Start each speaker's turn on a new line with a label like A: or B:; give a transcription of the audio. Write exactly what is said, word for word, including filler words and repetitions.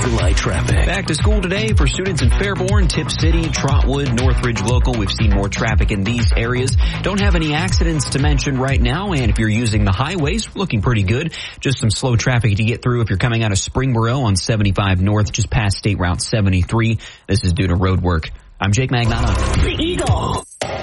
A: Eagle-Eye traffic.
B: Back to school today for students in Fairborn, Tip City, Trotwood, Northridge Local. We've seen more traffic in these areas. Don't have any accidents to mention right now, and if you're using the highways, looking pretty good. Just some slow traffic to get through if you're coming out of Springboro on seventy-five North, just past State Route seventy-three. This is due to road work. I'm Jake Magnano.
A: The Eagle.